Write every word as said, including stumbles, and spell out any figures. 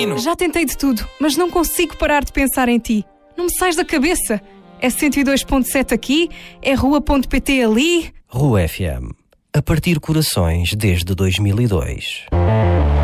Destino. Já tentei de tudo, mas não consigo parar de pensar em ti. Não me sais da cabeça. É cento e dois ponto sete aqui, é rua ponto pt ali. Rua F M. A partir corações desde dois mil e dois.